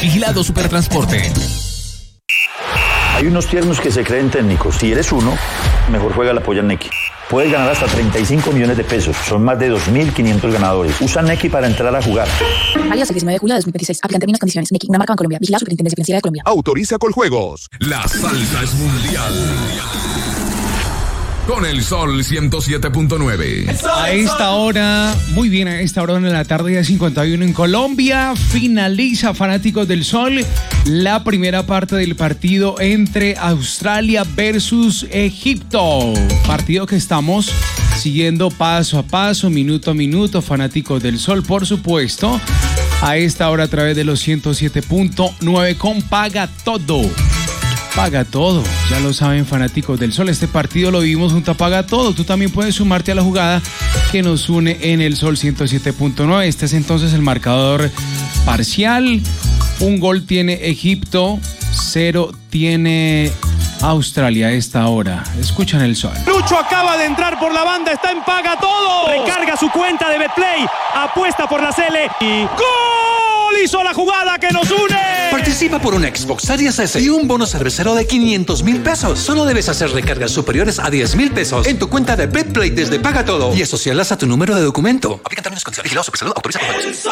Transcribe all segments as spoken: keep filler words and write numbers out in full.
Vigilado Supertransporte. Hay unos tiernos que se creen técnicos. Si eres uno, mejor juega la polla Nequi. Puedes ganar hasta treinta y cinco millones de pesos. Son más de dos mil quinientos ganadores. Usa Nequi para entrar a jugar. Válido hasta el diecinueve de julio de dos mil veintiséis. Aplican términos y condiciones. Nequi, una marca Bancolombia. Vigilado Superintendencia Financiera de Colombia. Autoriza Coljuegos. La salsa es mundial. Con el Sol ciento siete punto nueve. A esta hora, muy bien, a esta hora en la tarde de cincuenta y uno en Colombia, finaliza, fanáticos del Sol, la primera parte del partido entre Australia versus Egipto. Partido que estamos siguiendo paso a paso, minuto a minuto, fanáticos del Sol, por supuesto. A esta hora a través de los ciento siete punto nueve con Paga Todo. Paga Todo, ya lo saben, fanáticos del Sol, este partido lo vivimos junto a Paga Todo. Tú también puedes sumarte a la jugada que nos une en el Sol ciento siete punto nueve. Este es entonces el marcador parcial. Un gol tiene Egipto, cero tiene Australia a esta hora. Escuchan el Sol. Lucho acaba de entrar por la banda, está en Paga Todo. Recarga su cuenta de Betplay, apuesta por la Cele y ¡gol! Hizo la jugada que nos une. Participa por un Xbox Series S y un bono cervecero de quinientos mil pesos. Solo debes hacer recargas superiores a diez mil pesos en tu cuenta de Betplay desde Paga Todo y asociarlas a tu número de documento. Aplican términos y condiciones. Vigilado Supersalud. Autoriza con juegos.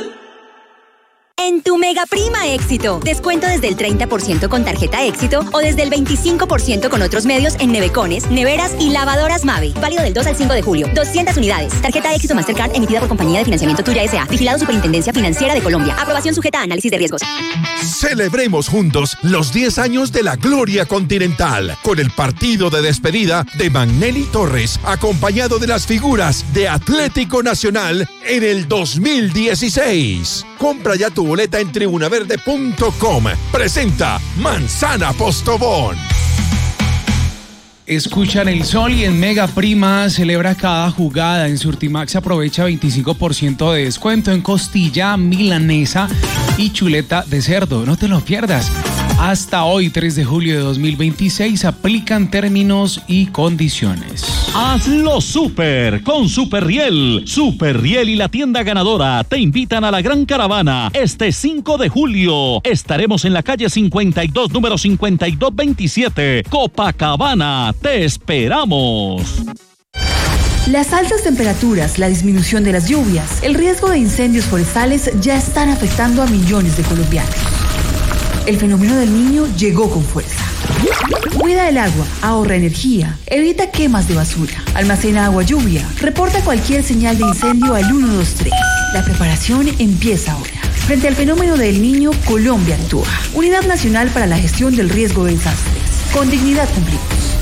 En tu Mega Prima Éxito, descuento desde el treinta por ciento con tarjeta Éxito o desde el veinticinco por ciento con otros medios en nevecones, neveras y lavadoras Mave. Válido del dos al cinco de julio. doscientas unidades. Tarjeta Éxito Mastercard emitida por Compañía de Financiamiento Tuya S A. Vigilado Superintendencia Financiera de Colombia. Aprobación sujeta a análisis de riesgos. Celebremos juntos los diez años de la Gloria Continental con el partido de despedida de Magnelli Torres, acompañado de las figuras de Atlético Nacional en el dos mil dieciséis. Compra ya tu boleta en tribuna verde punto com. Presenta Manzana Postobón. Escuchan el Sol y en Mega Prima celebra cada jugada. En Surtimax aprovecha veinticinco por ciento de descuento en costilla, milanesa y chuleta de cerdo. No te lo pierdas. Hasta hoy, tres de julio de dos mil veintiséis, aplican términos y condiciones. Hazlo súper con Super Riel. Super Riel y la tienda ganadora te invitan a la gran caravana este cinco de julio. Estaremos en la calle cincuenta y dos, número cincuenta y dos veintisiete, Copacabana. Te esperamos. Las altas temperaturas, la disminución de las lluvias, el riesgo de incendios forestales ya están afectando a millones de colombianos. El fenómeno del Niño llegó con fuerza. Cuida el agua, ahorra energía, evita quemas de basura, almacena agua lluvia, reporta cualquier señal de incendio al uno dos tres. La preparación empieza ahora. Frente al fenómeno del Niño, Colombia actúa. Unidad Nacional para la Gestión del Riesgo de Desastres. Con dignidad cumplimos.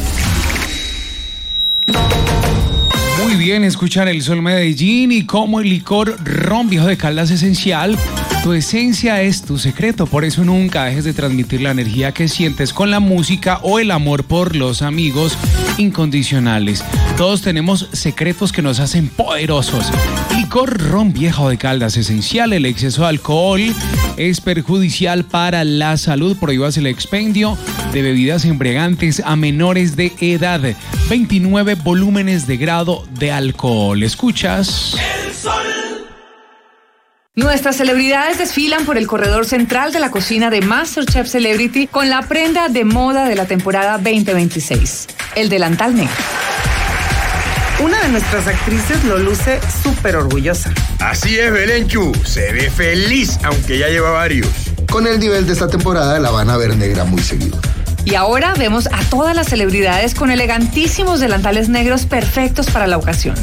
Muy bien, escuchar el Sol Medellín y como el licor Ron Viejo de Caldas Esencial. Tu esencia es tu secreto, por eso nunca dejes de transmitir la energía que sientes con la música o el amor por los amigos incondicionales. Todos tenemos secretos que nos hacen poderosos. Licor Ron Viejo de Caldas Esencial. El exceso de alcohol es perjudicial para la salud. Prohíbas el expendio de bebidas embriagantes a menores de edad. veintinueve volúmenes de grado de alcohol. ¿Escuchas? El Sol. Nuestras celebridades desfilan por el corredor central de la cocina de MasterChef Celebrity con la prenda de moda de la temporada veinte veintiséis, el delantal negro. Una de nuestras actrices lo luce súper orgullosa. Así es, Belenchu, se ve feliz, aunque ya lleva varios. Con el nivel de esta temporada la van a ver negra muy seguido. Y ahora vemos a todas las celebridades con elegantísimos delantales negros perfectos para la ocasión.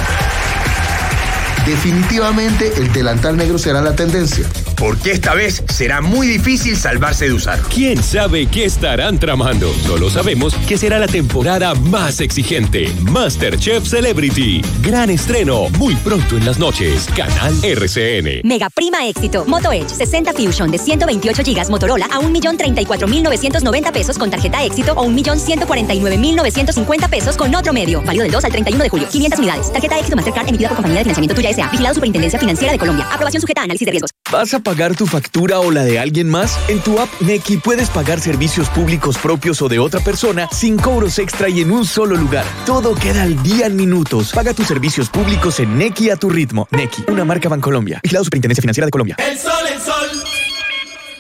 Definitivamente el delantal negro será la tendencia. Porque esta vez será muy difícil salvarse de usarlo. ¿Quién sabe qué estarán tramando? Solo sabemos que será la temporada más exigente. MasterChef Celebrity. Gran estreno muy pronto en las noches. Canal R C N. Mega Prima Éxito. Moto Edge sesenta Fusion de ciento veintiocho gigas Motorola a un millón treinta y cuatro mil novecientos noventa pesos con tarjeta Éxito o un millón ciento cuarenta y nueve mil novecientos cincuenta pesos con otro medio. Válido del dos al treinta y uno de julio. quinientas unidades. Tarjeta Éxito Mastercard emitida por Compañía de Financiamiento Tuya S A. Vigilado Superintendencia Financiera de Colombia. Aprobación sujeta a análisis de riesgos. ¿Vas a pagar tu factura o la de alguien más? En tu app Nequi puedes pagar servicios públicos propios o de otra persona sin cobros extra y en un solo lugar. Todo queda al día en minutos. Paga tus servicios públicos en Nequi a tu ritmo. Nequi, una marca Bancolombia. Vigilado Superintendencia Financiera de Colombia. El sol, el sol.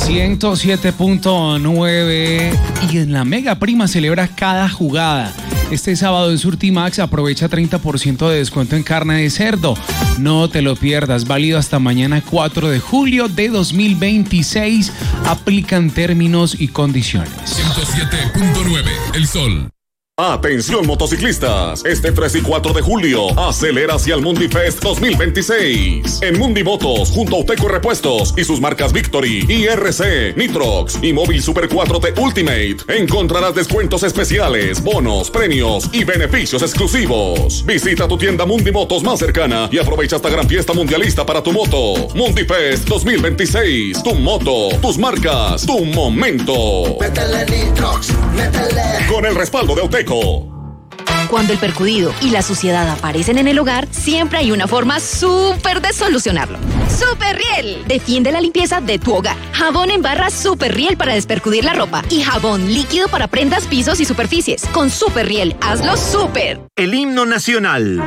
ciento siete punto nueve y en la Mega Prima celebra cada jugada. Este sábado en Surtimax aprovecha treinta por ciento de descuento en carne de cerdo. No te lo pierdas, válido hasta mañana cuatro de julio de dos mil veintiséis. Aplican términos y condiciones. ciento siete punto nueve, El Sol. Atención motociclistas, este tres y cuatro de julio acelera hacia el Mundi Fest dos mil veintiséis. En Mundi Motos, junto a Uteco Repuestos y sus marcas Victory, I R C, Nitrox y Móvil Super cuatro T Ultimate, encontrarás descuentos especiales, bonos, premios y beneficios exclusivos. Visita tu tienda Mundi Motos más cercana y aprovecha esta gran fiesta mundialista para tu moto. Mundi Fest dos mil veintiséis, tu moto, tus marcas, tu momento. Métele Nitrox, métele. Con el respaldo de Uteco. Cuando el percudido y la suciedad aparecen en el hogar, siempre hay una forma súper de solucionarlo. ¡Super Riel! Defiende la limpieza de tu hogar. Jabón en barra Super Riel para despercudir la ropa y jabón líquido para prendas, pisos y superficies. Con Super Riel, hazlo súper. El himno nacional.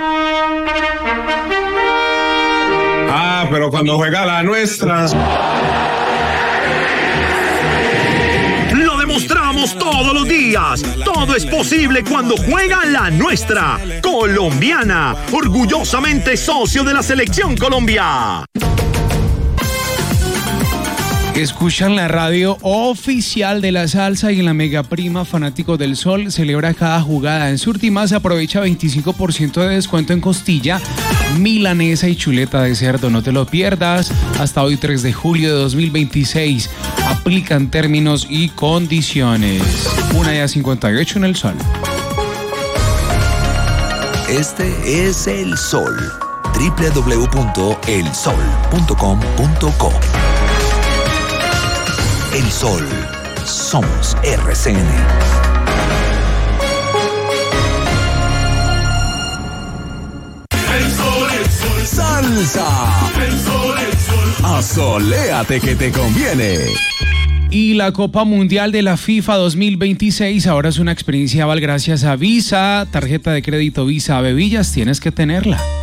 Ah, pero cuando juega la nuestra... Mostramos todos los días. Todo es posible cuando juega la nuestra. Colombiana, orgullosamente socio de la Selección Colombia. Escuchan la radio oficial de la salsa y en la Mega Prima Fanático del Sol celebra cada jugada. En Surtimax aprovecha veinticinco por ciento de descuento en costilla, milanesa y chuleta de cerdo. No te lo pierdas. Hasta hoy tres de julio de dos mil veintiséis. Aplican términos y condiciones. Una y a cincuenta y ocho en el Sol. Este es el Sol. doble u doble u doble u punto el sol punto com punto co. El Sol. Somos R C N. El sol, el sol. Salsa. El sol, el sol. Asoléate que te conviene. Y la Copa Mundial de la FIFA dos mil veintiséis ahora es una experiencia gracias a Visa. Tarjeta de crédito Visa a Bebillas, tienes que tenerla.